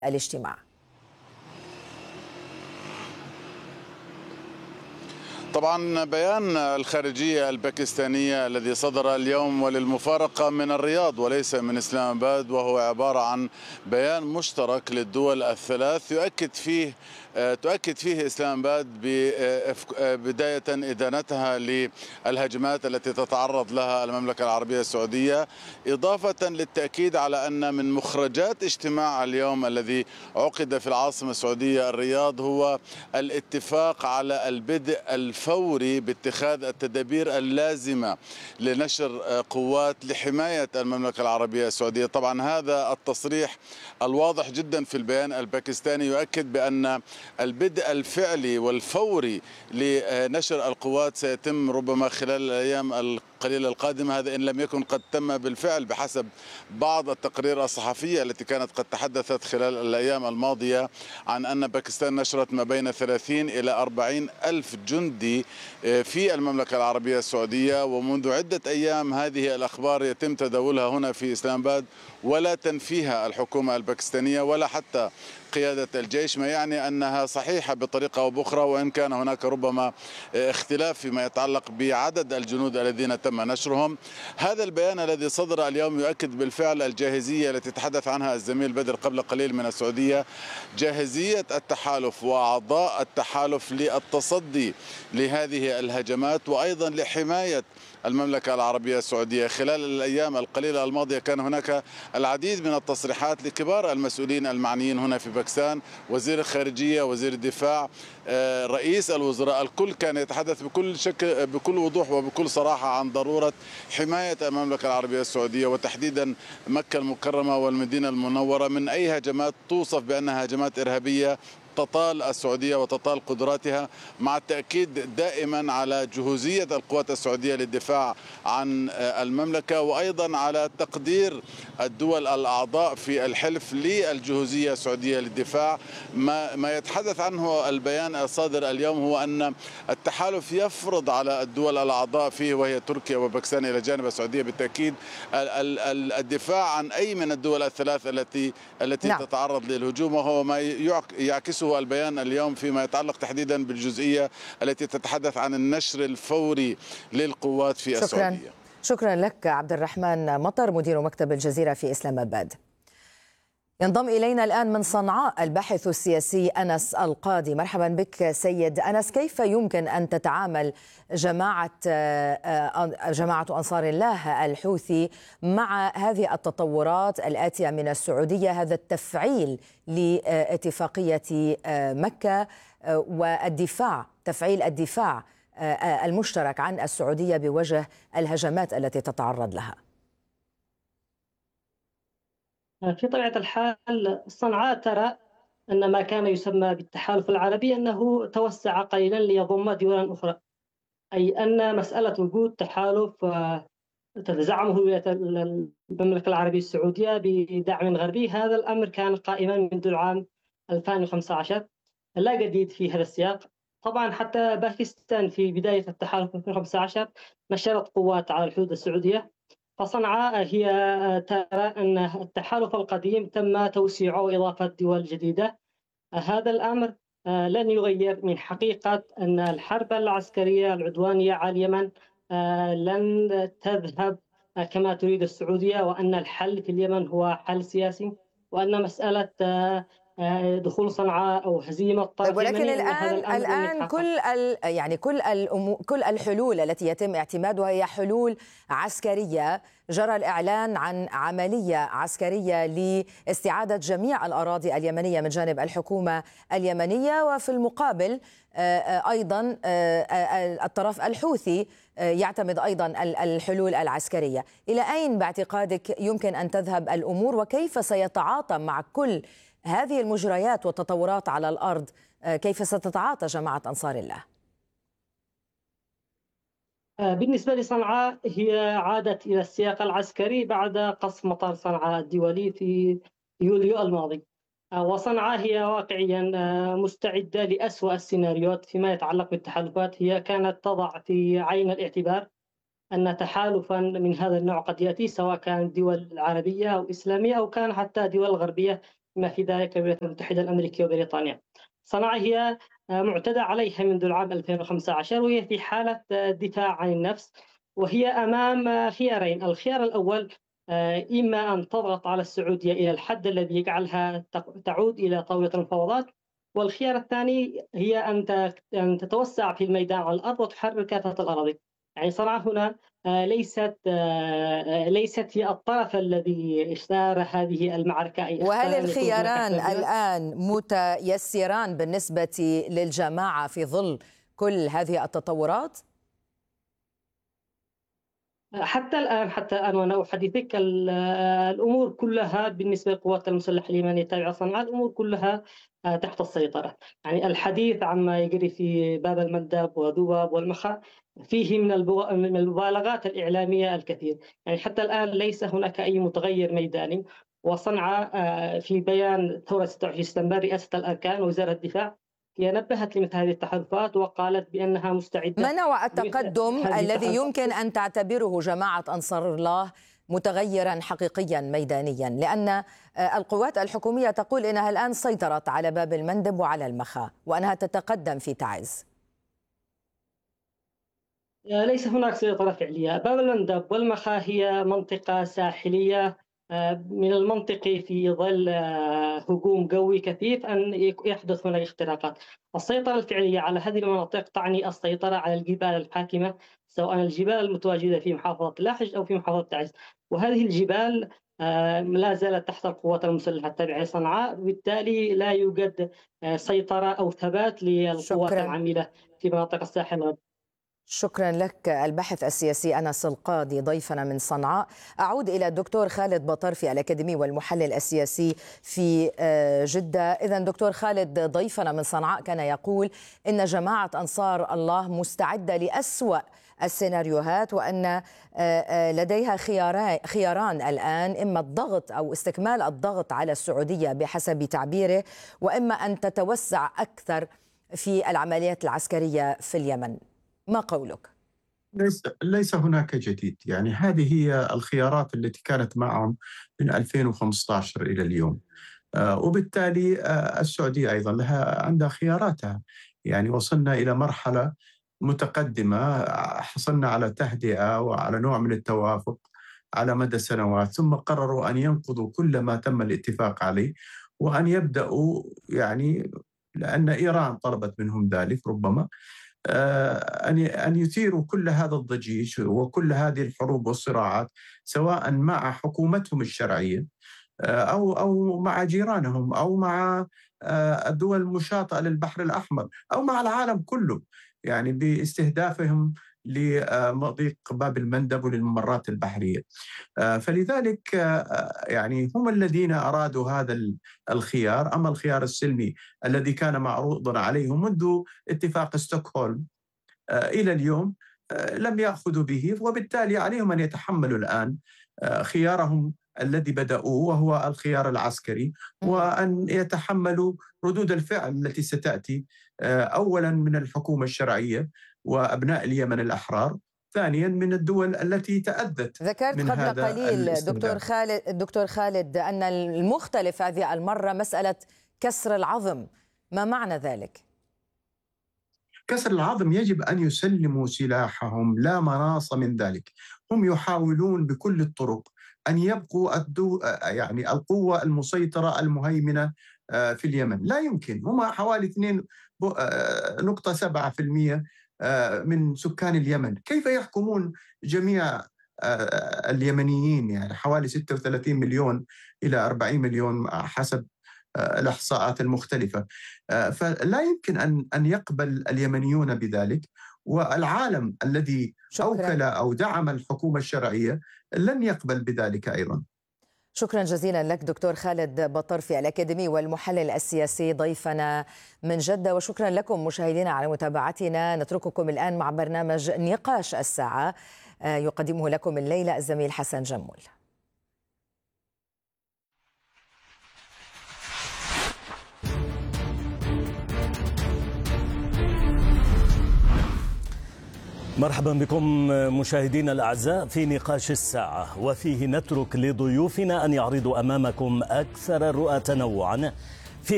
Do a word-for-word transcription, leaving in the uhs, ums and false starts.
الاجتماع. طبعا بيان الخارجية الباكستانية الذي صدر اليوم وللمفارقة من الرياض وليس من إسلام آباد، وهو عبارة عن بيان مشترك للدول الثلاث يؤكد فيه تؤكد فيه إسلام آباد بداية إدانتها للهجمات التي تتعرض لها المملكة العربية السعودية، إضافة للتأكيد على أن من مخرجات اجتماع اليوم الذي عقد في العاصمة السعودية الرياض هو الاتفاق على البدء الفوري باتخاذ التدابير اللازمة لنشر قوات لحماية المملكة العربية السعودية. طبعا هذا التصريح الواضح جدا في البيان الباكستاني يؤكد بأن البدء الفعلي والفوري لنشر القوات سيتم ربما خلال الأيام القليلة القادمة، هذا إن لم يكن قد تم بالفعل بحسب بعض التقارير الصحفية التي كانت قد تحدثت خلال الأيام الماضية عن أن باكستان نشرت ما بين ثلاثين إلى أربعين ألف جندي في المملكة العربية السعودية. ومنذ عدة أيام هذه الأخبار يتم تداولها هنا في إسلام آباد ولا تنفيها الحكومة الباكستانية ولا حتى قيادة الجيش، ما يعني أنها صحيحة بطريقة أو بأخرى، وإن كان هناك ربما اختلاف فيما يتعلق بعدد الجنود الذين تم نشرهم. هذا البيان الذي صدر اليوم يؤكد بالفعل الجاهزية التي تحدث عنها الزميل بدر قبل قليل من السعودية، جاهزية التحالف وأعضاء التحالف للتصدي لهذه الهجمات وأيضا لحماية المملكة العربية السعودية. خلال الأيام القليلة الماضية كان هناك العديد من التصريحات لكبار المسؤولين المعنيين هنا في باكستان، وزير الخارجية، وزير الدفاع، رئيس الوزراء، الكل كان يتحدث بكل شكل بكل وضوح وبكل صراحة عن ضرورة حماية المملكة العربية السعودية وتحديدا مكة المكرمة والمدينة المنورة من أي هجمات توصف بأنها هجمات إرهابية تطال السعودية وتطال قدراتها، مع التأكيد دائما على جهوزية القوات السعودية للدفاع عن المملكة، وأيضا على تقدير الدول الأعضاء في الحلف للجهوزية السعودية للدفاع. ما, ما يتحدث عنه البيان الصادر اليوم هو أن التحالف يفرض على الدول الأعضاء فيه وهي تركيا وباكستان إلى جانب السعودية بالتأكيد الدفاع عن أي من الدول الثلاث التي التي نعم. تتعرض للهجوم، وهو ما يعكس البيان اليوم فيما يتعلق تحديدا بالجزئية التي تتحدث عن النشر الفوري للقوات في شكرا. السعودية. شكرا لك عبد الرحمن مطر مدير مكتب الجزيرة في إسلام آباد. ينضم إلينا الآن من صنعاء الباحث السياسي أنس القاضي. مرحبا بك سيد أنس. كيف يمكن أن تتعامل جماعة جماعة أنصار الله الحوثي مع هذه التطورات الآتية من السعودية، هذا التفعيل لاتفاقية مكة والدفاع تفعيل الدفاع المشترك عن السعودية بوجه الهجمات التي تتعرض لها؟ في طبيعة الحال صنعاء ترى أن ما كان يسمى بالتحالف العربي أنه توسع قليلا ليضم دولا أخرى، أي أن مسألة وجود تحالف تزعمه المملكة العربية السعودية بدعم غربي، هذا الأمر كان قائما منذ العام ألفين وخمسة عشر، لا جديد في هذا السياق. طبعا حتى باكستان في بداية التحالف ألفين وخمسة عشر نشرت قوات على الحدود السعودية، فصنعاء هي ترى أن التحالف القديم تم توسيعه وإضافة دول جديدة. هذا الأمر لن يغير من حقيقة أن الحرب العسكرية العدوانية على اليمن لن تذهب كما تريد السعودية، وأن الحل في اليمن هو حل سياسي، وأن مسألة دخول صنعاء او هزيمه الطرف ولكن اليمني الان الان كل ال يعني كل كل الحلول التي يتم اعتمادها هي حلول عسكريه. جرى الاعلان عن عمليه عسكريه لاستعاده جميع الاراضي اليمنيه من جانب الحكومه اليمنيه، وفي المقابل ايضا الطرف الحوثي يعتمد ايضا الحلول العسكريه. الى اين باعتقادك يمكن ان تذهب الامور، وكيف سيتعاطى مع كل هذه المجريات والتطورات على الأرض؟ كيف ستتعاطى جماعة أنصار الله؟ بالنسبة لصنعاء هي عادت إلى السياق العسكري بعد قصف مطار صنعاء الدولي في يوليو الماضي، وصنعاء هي واقعيا مستعدة لأسوأ السيناريوهات فيما يتعلق بالتحالفات. هي كانت تضع في عين الاعتبار أن تحالفا من هذا النوع قد يأتي، سواء كان دول عربية أو إسلامية أو كان حتى دول غربية بما في ذلك الولايات المتحدة الأمريكية وبريطانيا. صنعاء هي معتدى عليها منذ العام ألفين وخمسة عشر، وهي في حالة دفاع عن النفس، وهي أمام خيارين. الخيار الأول إما أن تضغط على السعودية إلى الحد الذي يجعلها تعود إلى طاولة المفاوضات، والخيار الثاني هي أن تتوسع في الميدان على الأرض وتحرر كافة الأراضي. يعني صنعاء هنا ليست ليست هي الطرف الذي اشتهر هذه المعركة. وهل الخياران الآن متيسران بالنسبة للجماعة في ظل كل هذه التطورات؟ حتى الآن حتى الآن وأنا أحدثك الأمور كلها بالنسبة للقوات المسلحة اليمنية التابعة صنعاء، الأمور كلها تحت السيطرة. يعني الحديث عما يجري في باب المندب وذباب والمخا فيه من المبالغات الإعلامية الكثير. يعني حتى الآن ليس هناك أي متغير ميداني. وصنعاء في بيان ثورة ستة وعشرين سبتمبر رئاسة الأركان وزارة الدفاع هي نبهت لمثل هذه التحالفات وقالت بأنها مستعدة. ما نوع التقدم الذي يمكن أن تعتبره جماعة أنصار الله متغيرا حقيقيا ميدانيا؟ لأن القوات الحكومية تقول إنها الآن سيطرت على باب المندب وعلى المخا وأنها تتقدم في تعز. ليس هناك سيطرة فعلية. باب المندب والمخا هي منطقة ساحلية، من المنطقي في ظل هجوم قوي كثيف أن يحدث هناك اختراقات. السيطرة الفعلية على هذه المناطق تعني السيطرة على الجبال الحاكمة، سواء الجبال المتواجدة في محافظة لاحج أو في محافظة تعز، وهذه الجبال لا زالت تحت القوات المسلحة التابعة لصنعاء، بالتالي لا يوجد سيطرة أو ثبات للقوات العاملة في مناطق الساحل الغربي. شكرا لك الباحث السياسي أنس القاضي ضيفنا من صنعاء. أعود إلى الدكتور خالد بطرفي الأكاديمي والمحلل السياسي في جدة. إذن دكتور خالد ضيفنا من صنعاء كان يقول إن جماعة أنصار الله مستعدة لأسوأ السيناريوهات، وأن لديها خياران, خياران الآن، إما الضغط أو استكمال الضغط على السعودية بحسب تعبيره، وإما أن تتوسع أكثر في العمليات العسكرية في اليمن. ما قولك؟ ليس, ليس هناك جديد. يعني هذه هي الخيارات التي كانت معهم من ألفين وخمسة عشر إلى اليوم، آه وبالتالي آه السعودية أيضا لها عندها خياراتها. يعني وصلنا إلى مرحلة متقدمة، حصلنا على تهدئة وعلى نوع من التوافق على مدى سنوات، ثم قرروا أن ينقضوا كل ما تم الاتفاق عليه وأن يبدأوا، يعني لأن إيران طلبت منهم ذلك ربما، أن يثيروا كل هذا الضجيج وكل هذه الحروب والصراعات، سواء مع حكومتهم الشرعية أو أو مع جيرانهم أو مع الدول المشاطئة للبحر الأحمر أو مع العالم كله، يعني باستهدافهم لمضيق باب المندب وللممرات البحرية. فلذلك يعني هم الذين أرادوا هذا الخيار. أما الخيار السلمي الذي كان معروضا عليهم منذ اتفاق ستوكهولم إلى اليوم لم يأخذوا به، وبالتالي عليهم أن يتحملوا الآن خيارهم الذي بدأوه وهو الخيار العسكري، وأن يتحملوا ردود الفعل التي ستأتي أولا من الحكومة الشرعية وأبناء اليمن الأحرار، ثانيا من الدول التي تأذت. ذكرت من قبل هذا قليل دكتور خالد دكتور خالد أن المختلف هذه المرة مسألة كسر العظم، ما معنى ذلك؟ كسر العظم يجب أن يسلموا سلاحهم، لا مناص من ذلك. هم يحاولون بكل الطرق أن يبقوا الدو يعني القوة المسيطرة المهيمنة في اليمن. لا يمكن. هم حوالي اثنين نقطة سبعة بالمئة من سكان اليمن، كيف يحكمون جميع اليمنيين؟ يعني حوالي ستة وثلاثين مليون إلى أربعين مليون حسب الإحصاءات المختلفة. فلا يمكن أن أن يقبل اليمنيون بذلك، والعالم الذي شكرا. أوكل أو دعم الحكومة الشرعية لن يقبل بذلك أيضا. شكرا جزيلا لك دكتور خالد بطرفي الأكاديمي والمحلل السياسي ضيفنا من جدة، وشكرا لكم مشاهدينا على متابعتنا. نترككم الآن مع برنامج نقاش الساعة يقدمه لكم الليلة الزميل حسن جمول. مرحبا بكم مشاهدينا الأعزاء في نقاش الساعة، وفيه نترك لضيوفنا أن يعرضوا أمامكم أكثر الرؤى تنوعا